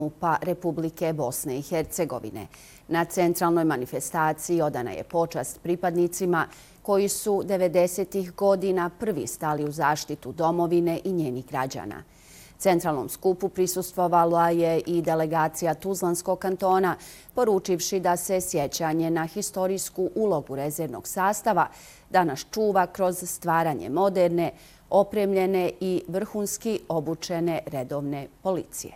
MUP-a Republike Bosne i Hercegovine. Na centralnoj manifestaciji odana je počast pripadnicima koji su 90-ih godina prvi stali u zaštitu domovine i njenih građana. Centralnom skupu prisustvovala je i delegacija Tuzlanskog kantona, poručivši da se sjećanje na historijsku ulogu rezervnog sastava danas čuva kroz stvaranje moderne, opremljene i vrhunski obučene redovne policije.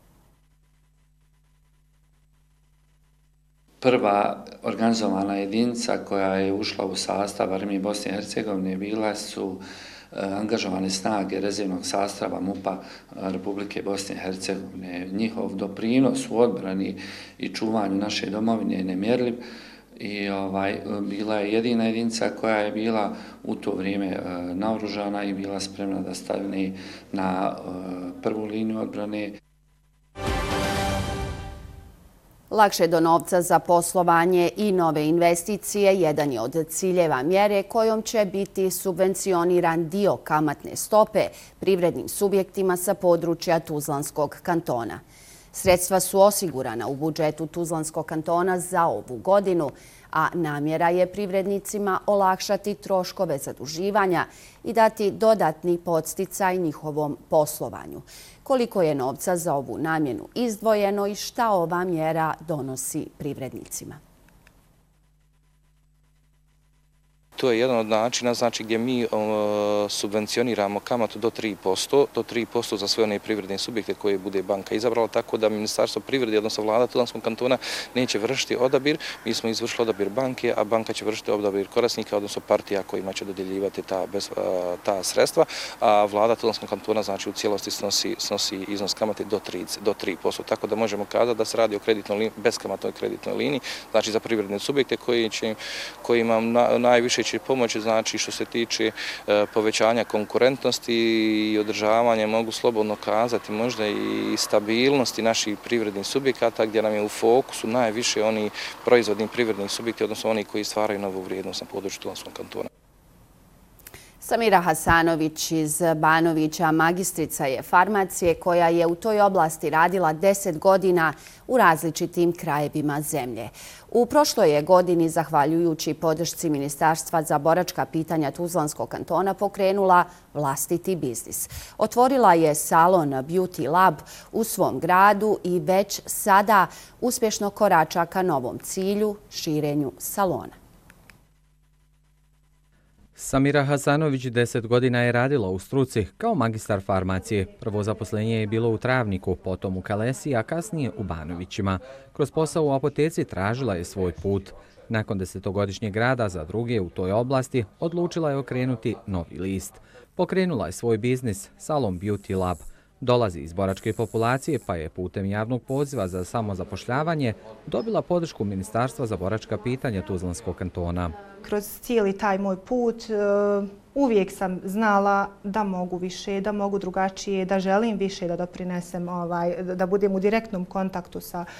Prva organizovana jedinica koja je ušla u sastav Armije Bosne i Hercegovine bila su angažovane snage rezervnog sastava MUP-a Republike Bosne i Hercegovine. Njihov doprinos u odbrani i čuvanju naše domovine je nemjerljiv i bila je jedina jedinica koja je bila u to vrijeme naoružana i bila spremna da stane na prvu liniju odbrane. Lakše do novca za poslovanje i nove investicije jedan je od ciljeva mjere kojom će biti subvencioniran dio kamatne stope privrednim subjektima sa područja Tuzlanskog kantona. Sredstva su osigurana u budžetu Tuzlanskog kantona za ovu godinu, a namjera je privrednicima olakšati troškove zaduživanja i dati dodatni podsticaj njihovom poslovanju. Koliko je novca za ovu namjenu izdvojeno i šta ova mjera donosi privrednicima? To je jedan od načina gdje mi subvencioniramo kamatu do 3% za sve one privredne subjekte koje bude banka izabrala, tako da Ministarstvo privrede, odnosno vlada Tuzlanskog kantona, neće vršiti odabir. Mi smo izvršili odabir banke, a banka će vršiti odabir korisnika, odnosno partija kojima će dodjeljivati ta sredstva, a vlada Tuzlanskog kantona u cijelosti snosi iznos kamate do 3%. Tako da možemo kazati da se radi o beskamatnoj kreditnoj liniji, za privredne subjekte kojima najviše će pomoći, što se tiče povećanja konkurentnosti i održavanja, mogu slobodno kazati, možda i stabilnosti naših privrednih subjekata, gdje nam je u fokusu najviše oni proizvodni privredni subjekti, odnosno oni koji stvaraju novu vrijednost na području Tuzlanskog kantona. Samira Hasanović iz Banovića magistrica je farmacije koja je u toj oblasti radila 10 godina u različitim krajevima zemlje. U prošloj je godini, zahvaljujući podršci Ministarstva za boračka pitanja Tuzlanskog kantona, pokrenula vlastiti biznis. Otvorila je salon Beauty Lab u svom gradu i već sada uspješno korača ka novom cilju, širenju salona. Samira Hasanović 10 godina je radila u struci kao magistar farmacije. Prvo zaposlenje je bilo u Travniku, potom u Kalesi, a kasnije u Banovićima. Kroz posao u apoteci tražila je svoj put. Nakon 10-godišnjeg rada za druge u toj oblasti, odlučila je okrenuti novi list. Pokrenula je svoj biznis, salon Beauty Lab. Dolazi iz boračke populacije, pa je putem javnog poziva za samozapošljavanje dobila podršku Ministarstva za boračka pitanja Tuzlanskog kantona. Kroz cijeli taj moj put uvijek sam znala da mogu više, da mogu drugačije, da želim više da doprinesem, da budem u direktnom kontaktu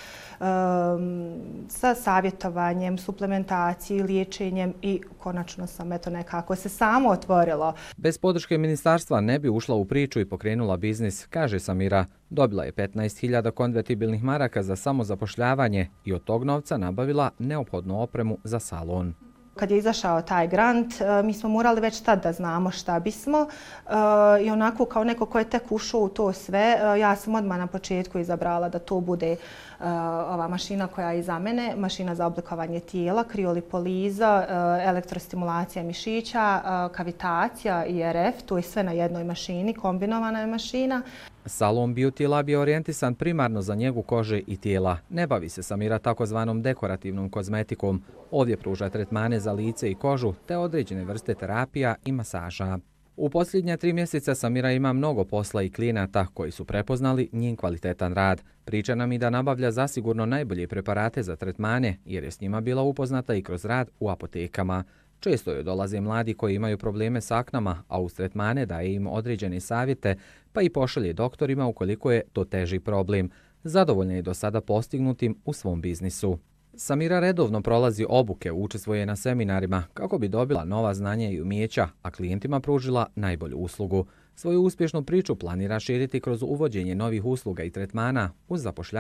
sa savjetovanjem, suplementacijom, liječenjem i konačno sam nekako se samo otvorilo. Bez podrške ministarstva ne bi ušla u priču i pokrenula biznis, kaže Samira. Dobila je 15.000 konvertibilnih maraka za samozapošljavanje i od tog novca nabavila neophodnu opremu za salon. Kad je izašao taj grant, mi smo morali već tad da znamo šta bismo i onako kao neko ko je tek ušao u to sve, ja sam odmah na početku izabrala da to bude ova mašina koja je iza mene, mašina za oblikovanje tijela, kriolipoliza, elektrostimulacija mišića, kavitacija i RF, to je sve na jednoj mašini, kombinovana je mašina. Salon Beauty Lab je orijentisan primarno za njegu kože i tijela. Ne bavi se Samira takozvanom dekorativnom kozmetikom. Ovdje pruža tretmane za lice i kožu te određene vrste terapija i masaža. U posljednja 3 mjeseca Samira ima mnogo posla i klijenata koji su prepoznali njen kvalitetan rad. Priča nam i da nabavlja zasigurno najbolje preparate za tretmane jer je s njima bila upoznata i kroz rad u apotekama. Često joj dolaze mladi koji imaju probleme s aknama, a uz tretmane daje im određene savjete, pa i pošalje doktorima ukoliko je to teži problem. Zadovoljna je do sada postignutim u svom biznisu. Samira redovno prolazi obuke, učestvuje na seminarima kako bi dobila nova znanja i umijeća, a klijentima pružila najbolju uslugu. Svoju uspješnu priču planira širiti kroz uvođenje novih usluga i tretmana uz zapošljavanje